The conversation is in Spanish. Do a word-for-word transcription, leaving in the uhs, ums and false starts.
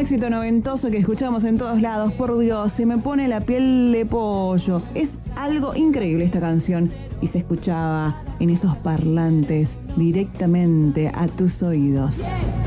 éxito noventoso que escuchamos en todos lados. Por Dios, se me pone la piel de pollo. Es algo increíble esta canción y se escuchaba en esos parlantes directamente a tus oídos. Yes.